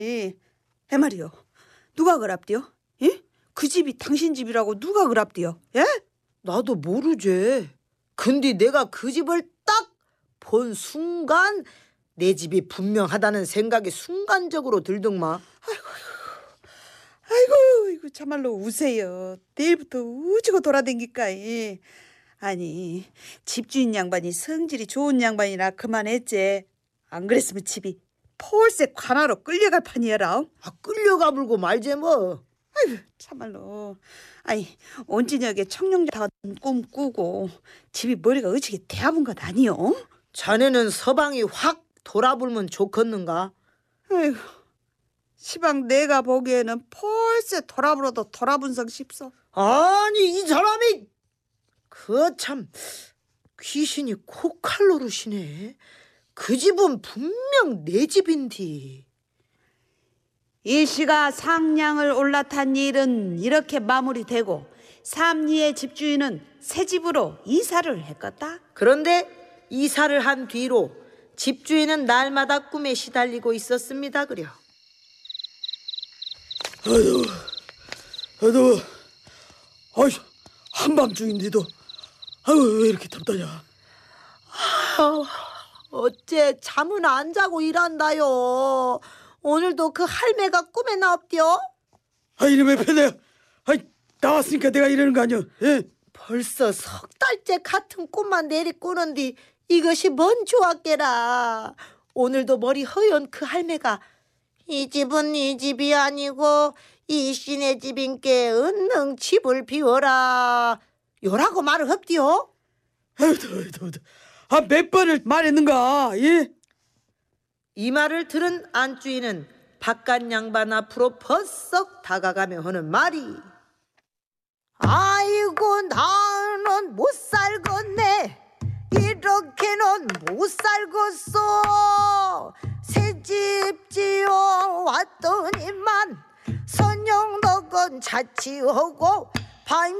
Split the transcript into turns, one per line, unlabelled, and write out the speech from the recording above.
해말이요. 누가 그랍디요? 예? 그 집이 당신 집이라고 누가 그랍디요? 예?
나도 모르지. 근데 내가 그 집을 딱 본 순간 내 집이 분명하다는 생각이 순간적으로 들더만.
아이고 참말로 우세요. 내일부터 우지고 돌아댕길까. 아니 집주인 양반이 성질이 좋은 양반이라 그만했지. 안 그랬으면 집이 폴색 관하로 끌려갈 판이여라.
끌려가 불고 말지 뭐.
참말로. 아니 온진역에 청룡자 꿈꾸고 집이 머리가 어찌게 대아분 것 아니요?
자네는 서방이 확 돌아불면 좋겠는가?
아이고 시방 내가 보기에는 폴세 돌아불어도 돌아분성 싶소.
아니 이 사람이 그 참 귀신이 코칼 노릇이네. 그 집은 분명 내 집인디.
일시가 상량을 올라탄 일은 이렇게 마무리되고 삼리의 집주인은 새 집으로 이사를 했겠다.
그런데 이사를 한 뒤로 집주인은 날마다 꿈에 시달리고 있었습니다. 그려.
아이 한밤중인데도 왜 이렇게 덥다냐?
어째 잠은 안 자고 일한다요. 오늘도 그 할매가 꿈에 나옵디요.
이놈의 패네. 나왔으니까 내가 이러는 거 아니야? 예?
벌써 석 달째 같은 꿈만 내리꾸는디 이것이 뭔 조합게라. 오늘도 머리 허연 그 할매가 이 집은 네 집이 아니고 이 씨네 집인께 은능 집을 비워라 요라고 말을 했디요.
몇 번을 말했는가? 예?
이 말을 들은 안주인은 바깥 양반 앞으로 벌썩 다가가며 하는 말이 아이고 나는 못 살겠네. 이렇게는 못 살겠어. 새집 지어 왔더니만 선영덕은 자취하고 반